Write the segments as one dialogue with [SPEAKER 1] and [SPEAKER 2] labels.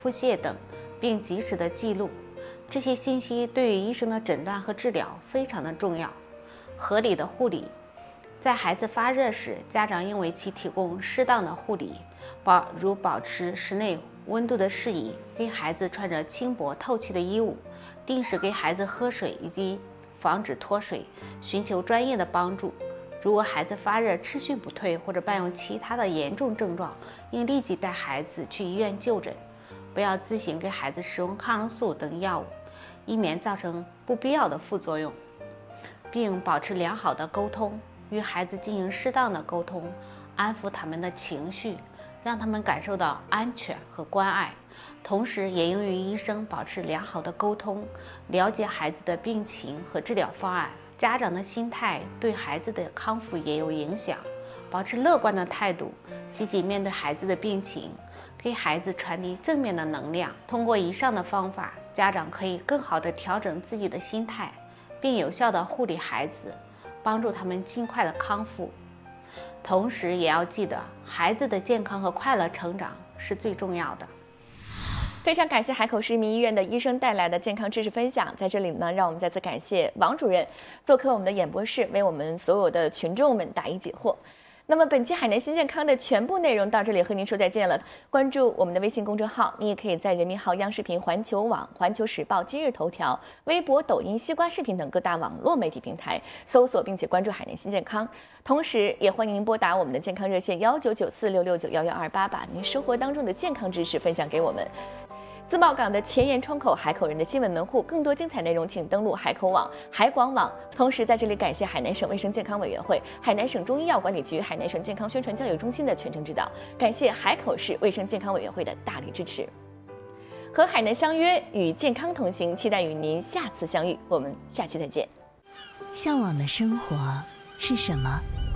[SPEAKER 1] 腹泻等，并及时的记录。这些信息对于医生的诊断和治疗非常的重要。合理的护理，在孩子发热时，家长应为其提供适当的护理，如保持室内温度的适宜，给孩子穿着轻薄透气的衣物，定时给孩子喝水以及防止脱水，寻求专业的帮助。如果孩子发热持续不退或者伴有其他的严重症状，应立即带孩子去医院就诊，不要自行给孩子使用抗生素等药物，以免造成不必要的副作用，并保持良好的沟通，与孩子进行适当的沟通，安抚他们的情绪，让他们感受到安全和关爱。同时也应与医生保持良好的沟通，了解孩子的病情和治疗方案。家长的心态对孩子的康复也有影响，保持乐观的态度，积极面对孩子的病情，给孩子传递正面的能量。通过以上的方法，家长可以更好地调整自己的心态，并有效地护理孩子，帮助他们尽快的康复。同时也要记得，孩子的健康和快乐成长是最重要的。
[SPEAKER 2] 非常感谢海口市人民医院的医生带来的健康知识分享，在这里呢，让我们再次感谢王主任做客我们的演播室，为我们所有的群众们答疑解惑。那么本期海南新健康的全部内容到这里和您说再见了。关注我们的微信公众号，你也可以在人民号、央视频、环球网、环球时报、今日头条、微博、抖音、西瓜视频等各大网络媒体平台搜索并且关注海南新健康。同时也欢迎您拨打我们的健康热线199466911128，把您生活当中的健康知识分享给我们。自贸港的前沿窗口，海口人的新闻门户，更多精彩内容请登录海口网、海广网。同时在这里感谢海南省卫生健康委员会、海南省中医药管理局、海南省健康宣传教育中心的全程指导，感谢海口市卫生健康委员会的大力支持。和海南相约，与健康同行，期待与您下次相遇，我们下期再见。
[SPEAKER 3] 向往的生活是什么？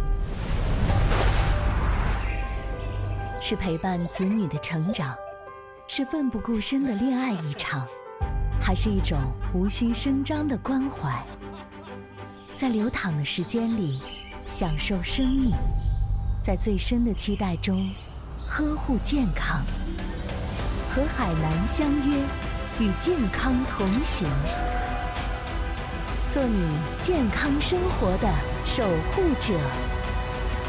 [SPEAKER 3] 是陪伴子女的成长，是奋不顾身的恋爱一场，还是一种无需声张的关怀？在流淌的时间里享受生命，在最深的期待中呵护健康。和海南相约，与健康同行，做你健康生活的守护者。